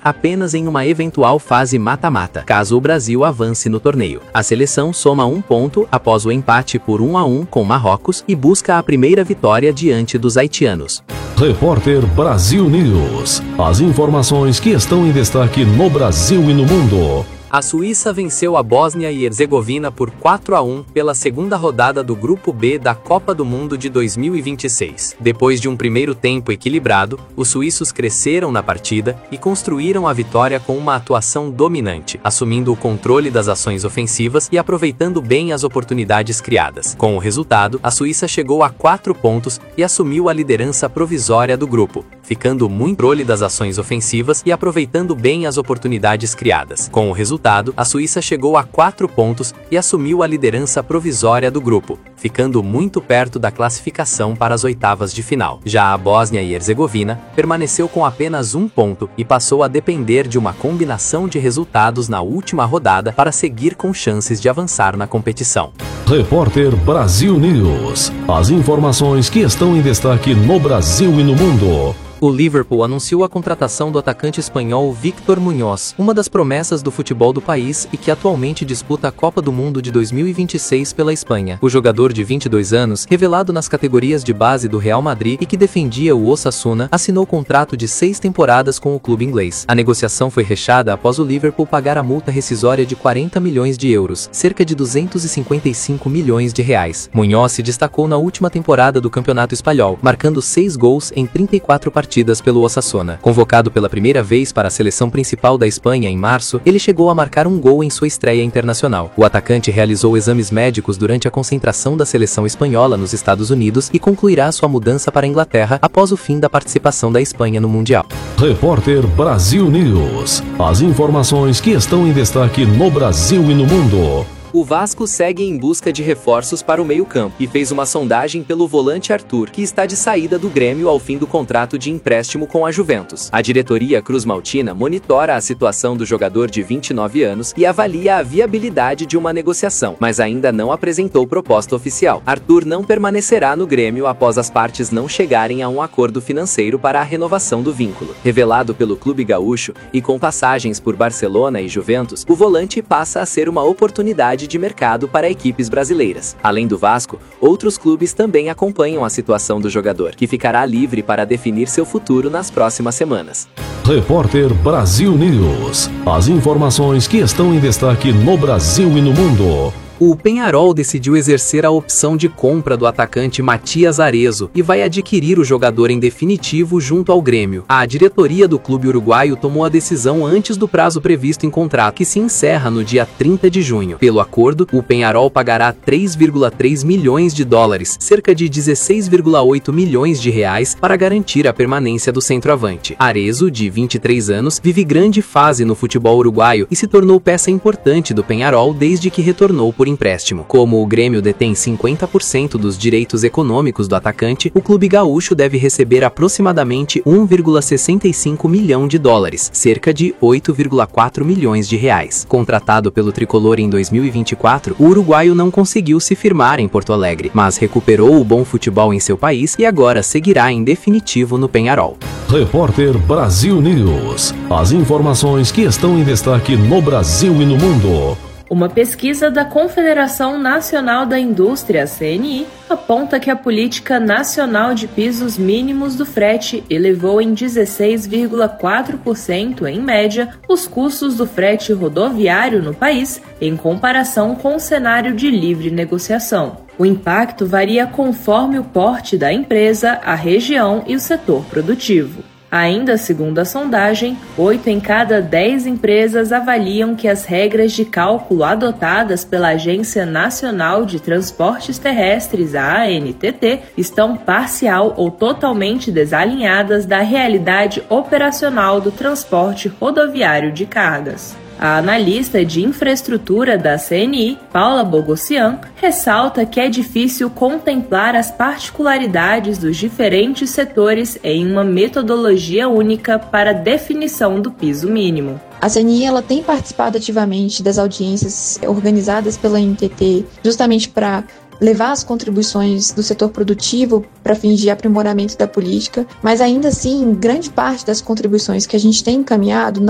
apenas em uma eventual fase mata-mata, caso o Brasil avance no torneio. A seleção soma 1 ponto após o empate por 1-1 com Marrocos e busca a primeira vitória diante dos haitianos. Repórter Brasil News. As informações que estão em destaque no Brasil e no mundo. A Suíça venceu a Bósnia e Herzegovina por 4-1 pela segunda rodada do Grupo B da Copa do Mundo de 2026. Depois de um primeiro tempo equilibrado, os suíços cresceram na partida e construíram a vitória com uma atuação dominante, assumindo o controle das ações ofensivas e aproveitando bem as oportunidades criadas. Com o resultado, a Suíça chegou a 4 pontos e assumiu a liderança provisória do grupo, ficando muito no controle das ações ofensivas e aproveitando bem as oportunidades criadas. Com o resultado, a Suíça chegou a 4 pontos e assumiu a liderança provisória do grupo, ficando muito perto da classificação para as oitavas de final. Já a Bósnia e Herzegovina permaneceu com apenas 1 ponto e passou a depender de uma combinação de resultados na última rodada para seguir com chances de avançar na competição. Repórter Brasil News. As informações que estão em destaque no Brasil e no mundo. O Liverpool anunciou a contratação do atacante espanhol Víctor Muñoz, uma das promessas do futebol do país e que atualmente disputa a Copa do Mundo de 2026 pela Espanha. O jogador de 22 anos, revelado nas categorias de base do Real Madrid e que defendia o Osasuna, assinou contrato de 6 temporadas com o clube inglês. A negociação foi recheada após o Liverpool pagar a multa rescisória de 40 milhões de euros, cerca de 255 milhões de reais. Muñoz se destacou na última temporada do Campeonato Espanhol, marcando 6 gols em 34 partidas pelo Osasuna. Convocado pela primeira vez para a seleção principal da Espanha em março, ele chegou a marcar um gol em sua estreia internacional. O atacante realizou exames médicos durante a concentração da seleção espanhola nos Estados Unidos e concluirá sua mudança para a Inglaterra após o fim da participação da Espanha no Mundial. Repórter Brasil News. As informações que estão em destaque no Brasil e no mundo. O Vasco segue em busca de reforços para o meio-campo e fez uma sondagem pelo volante Arthur, que está de saída do Grêmio ao fim do contrato de empréstimo com a Juventus. A diretoria cruz-maltina monitora a situação do jogador de 29 anos e avalia a viabilidade de uma negociação, mas ainda não apresentou proposta oficial. Arthur não permanecerá no Grêmio após as partes não chegarem a um acordo financeiro para a renovação do vínculo. Revelado pelo clube gaúcho e com passagens por Barcelona e Juventus, o volante passa a ser uma oportunidade de mercado para equipes brasileiras. Além do Vasco, outros clubes também acompanham a situação do jogador, que ficará livre para definir seu futuro nas próximas semanas. Repórter Brasil News. As informações que estão em destaque no Brasil e no mundo. O Peñarol decidiu exercer a opção de compra do atacante Matías Arezzo e vai adquirir o jogador em definitivo junto ao Grêmio. A diretoria do clube uruguaio tomou a decisão antes do prazo previsto em contrato, que se encerra no dia 30 de junho. Pelo acordo, o Peñarol pagará 3,3 milhões de dólares, cerca de 16,8 milhões de reais, para garantir a permanência do centroavante. Arezzo, de 23 anos, vive grande fase no futebol uruguaio e se tornou peça importante do Peñarol desde que retornou por empréstimo. Como o Grêmio detém 50% dos direitos econômicos do atacante, o clube gaúcho deve receber aproximadamente 1,65 milhão de dólares, cerca de 8,4 milhões de reais. Contratado pelo tricolor em 2024, o uruguaio não conseguiu se firmar em Porto Alegre, mas recuperou o bom futebol em seu país e agora seguirá em definitivo no Peñarol. Repórter Brasil News. As informações que estão em destaque no Brasil e no mundo. Uma pesquisa da Confederação Nacional da Indústria, CNI, aponta que a Política Nacional de Pisos Mínimos do Frete elevou em 16,4%, em média, os custos do frete rodoviário no país, em comparação com o cenário de livre negociação. O impacto varia conforme o porte da empresa, a região e o setor produtivo. Ainda segundo a sondagem, 8 em cada 10 empresas avaliam que as regras de cálculo adotadas pela Agência Nacional de Transportes Terrestres, a ANTT, estão parcial ou totalmente desalinhadas da realidade operacional do transporte rodoviário de cargas. A analista de infraestrutura da CNI, Paula Bogossian, ressalta que é difícil contemplar as particularidades dos diferentes setores em uma metodologia única para definição do piso mínimo. A CNI ela tem participado ativamente das audiências organizadas pela ANTT, justamente para levar as contribuições do setor produtivo para fins de aprimoramento da política, mas ainda assim, grande parte das contribuições que a gente tem encaminhado